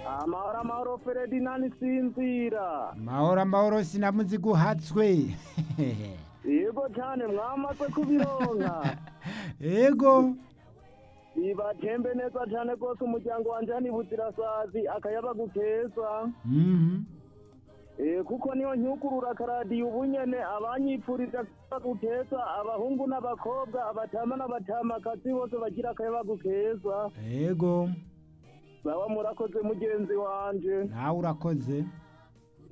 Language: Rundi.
amahoro Ferdinand Sinzira. Mahoro sinamuzi guhatswe. Yego cyane mwamaze kubironka. Ego. Ibatembe neza cyane rwose umuryango wanje hani Buzirasazi akayaba gukeza. Kuko niyo nyukurura karadiyo ubunyene abanyipfuriza gukeza abahungu n'abakobwa abatama n'abatamakazi bose bagira akayaba gukeza. Ego. Baba murakoze mugenzi wanje. Nawe urakoze.